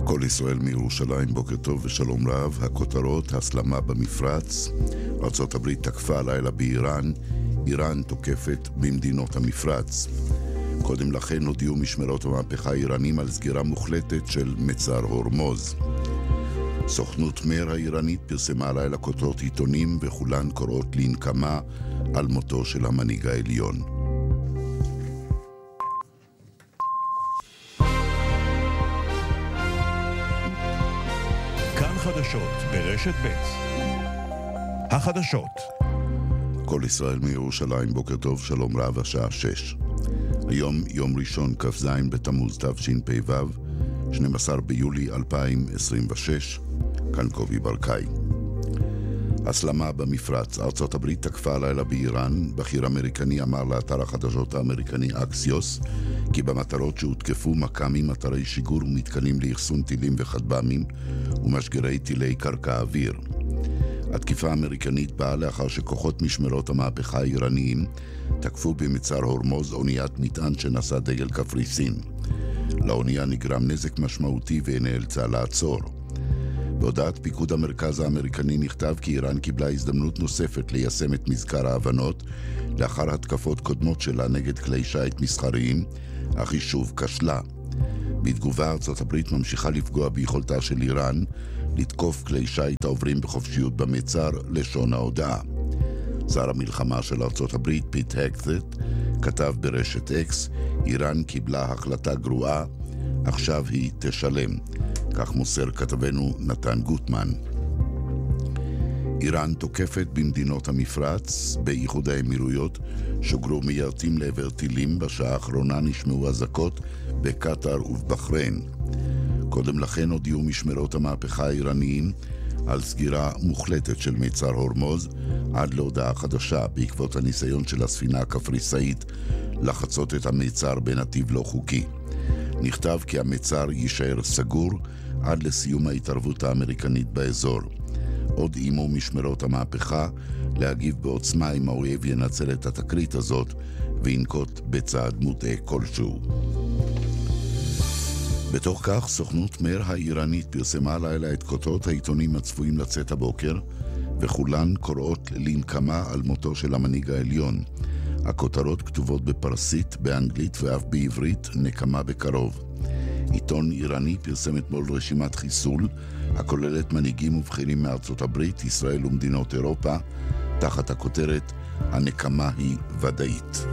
כל ישראל מירושלים, בוקר טוב ושלום רב. הכותרות: הסלמה במפרץ, ארצות הברית תקפה לילה באיראן, איראן תוקפת במדינות המפרץ. קודם לכן הודיעו משמרות המהפכה האיראנים על סגירה מוחלטת של מצר הורמוז. סוכנות מר האיראנית פרסמה לילה כותרות עיתונים וכולן קוראות לנקמה על מותו של המנהיג העליון. כאן חדשות ברשת ב'. החדשות. כל ישראל מירושלים, בוקר טוב, שלום רב, השעה 6. היום יום ראשון, כ"ז בתמוז תשפ"ו, 12 ביולי 2026. כאן קובי ברקאי. הסלמה במפרץ, ארצות הברית תקפה לילה באיראן. בכיר אמריקני אמר לאתר החדשות האמריקני אקסיוס כי במטרות שהותקפו מכ"מים, אתרי שיגור ומתקנים לאחסון טילים וכטב"מים ומשגרי טילי קרקע אוויר. התקיפה האמריקנית באה לאחר שכוחות משמרות המהפכה האיראניים תקפו במצר הורמוז אוניית מטען שנשא דגל קפריסין. לאונייה נגרם נזק משמעותי ונאלצה לעצור. בהודעת פיקוד המרכז האמריקני נכתב כי איראן קיבלה הזדמנות נוספת ליישם את מזכר ההבנות לאחר התקפות קודמות שלה נגד כלי שיט מסחריים, אך היא שוב כשלה. בתגובה, ארצות הברית ממשיכה לפגוע ביכולתה של איראן לתקוף כלי שיט העוברים בחופשיות במצר, לשון ההודעה. שר המלחמה של ארצות הברית פיט הקסט כתב ברשת אקס: איראן קיבלה החלטה גרועה, עכשיו היא תשלם. כך מוסר כתבנו נתן גוטמן. איראן תוקפת במדינות המפרץ. באיחוד האמירויות שוגרו מיירטים לעבר טילים. בשעה האחרונה נשמעו אזעקות בקטר ובבחריין. קודם לכן הודיעו משמרות המהפכה האיראניים על סגירה מוחלטת של מצר הורמוז עד להודעה חדשה, בעקבות הניסיון של הספינה הקפריסאית לחצות את המצר בנתיב לא חוקי. נכתב כי המצר יישאר סגור עד לסיום ההתערבות האמריקנית באזור. עוד אימו משמרות המהפכה להגיב בעוצמה אם האויב ינצל את התקרית הזאת וינקוט בצעד מוטעה כלשהו. בתוך כך, סוכנות מר האיראנית פרסמה לילה את כותרות העיתונים הצפויים לצאת הבוקר, וכולן קוראות לנקמה על מותו של המנהיג העליון. הכותרות כתובות בפרסית, באנגלית ואף בעברית: נקמה בקרוב. עיתון איראני פרסם אתמול רשימת חיסול הכוללת מנהיגים ובכירים מארצות הברית, ישראל ומדינות אירופה, תחת הכותרת הנקמה היא ודאית.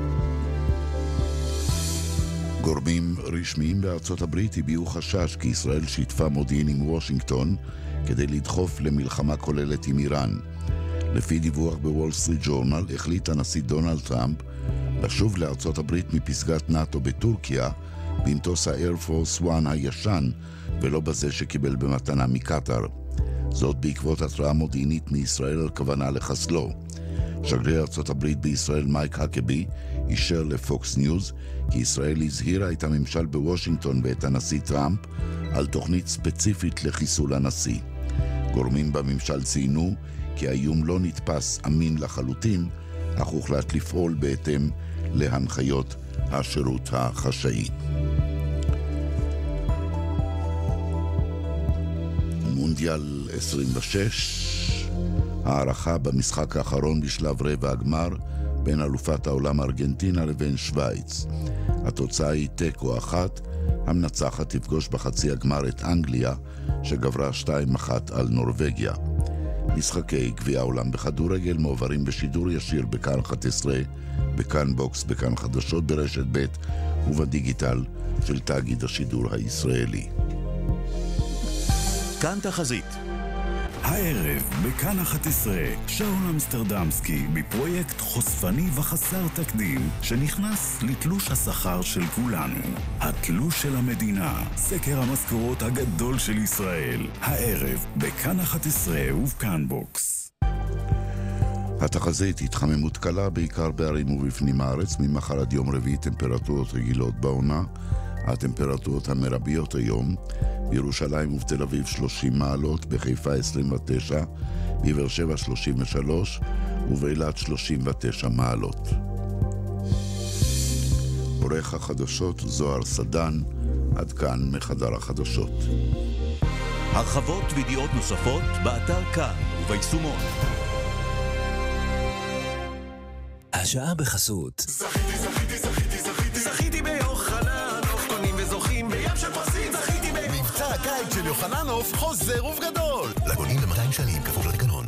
גורמים רשמיים בארצות הברית הביעו חשש כי ישראל שיתפה מודיעין עם וושינגטון כדי לדחוף למלחמה כוללת עם איראן. לפי דיווח בוול סטריט ג'ורנל, החליט הנשיא דונלד טראמפ לשוב לארצות הברית מפסגת נאטו בטורקיה במטוס האייר פורס 1 הישן, ולא בזה שקיבל במתנה מקטר. זאת בעקבות התראה מודיעינית מישראל על כוונה לחסלו. שגריר ארצות הברית בישראל מייק הקבי אישר לפוקס ניוז כי ישראל הזהירה את הממשל בוושינגטון ואת הנשיא טראמפ על תוכנית ספציפית לחיסול הנשיא. גורמים בממשל ציינו כי האיום לא נתפס אמין לחלוטין, אך הוחלט לפעול בהתאם להנחיות השירות החשאי. מונדיאל 26, הערכה במשחק האחרון בשלב רבע הגמר בין אלופת העולם ארגנטינה לבין שוויץ. התוצאה היא תיקו 1, המנצחת תפגוש בחצי הגמר את אנגליה שגברה 2-1 על נורווגיה. משחקי גביע העולם בכדורגל מועברים בשידור ישיר בכאן 11, בכאן בוקס, בכאן חדשות ברשת ב' ובדיגיטל של תאגיד השידור הישראלי. כאן תחזית. הערב בכאן 11 שאול אמסטרדמסקי בפרויקט חושפני וחסר תקדים שנכנס לתלוש השכר של כולנו, התלוש של המדינה, סקר המשכורות הגדול של ישראל. הערב בכאן 11 ובכאן בוקס. התחזית: התחממות קלה בעיקר בערים ובפנים הארץ. ממחר עד יום רביעי טמפרטורות רגילות בעונה. הטמפרטורות המרביות היום: בירושלים ובתל אביב 30 מעלות, בחיפה 29, בבאר שבע 33 ובאילת 39 מעלות. עורך החדשות זוהר סדן, עד כאן מחדר החדשות. הרחבות וידיעות נוספות באתר כאן וביישומון. השעה בחסות. זכיתי ביוחננוף, קונים וזוכים בים של פרסים. זכיתי מבצע הקיץ של יוחננוף חוזר ובגדול. לקונים ב-200 שקלים כפוף לתקנון.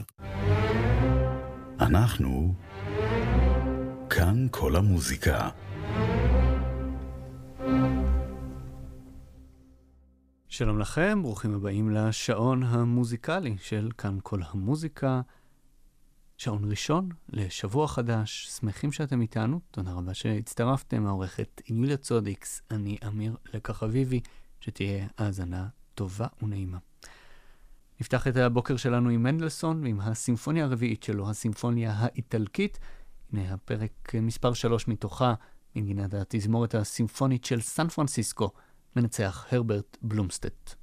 אנחנו כאן כל המוזיקה. שלום לכם, ברוכים הבאים לשעון המוזיקלי של כאן כל המוזיקה. שעון ראשון לשבוע חדש, שמחים שאתם איתנו, תודה רבה שהצטרפתם. העורכת יוליה צודיקס, אני אמיר לקח אביבי, שתהיה האזנה טובה ונעימה. נפתח את הבוקר שלנו עם מנדלסון ועם הסימפוניה הרביעית שלו, הסימפוניה האיטלקית. הנה הפרק מספר 3 מתוכה, מנגינת התזמורת הסימפונית של סן פרנסיסקו, מנצח הרברט בלומסטד.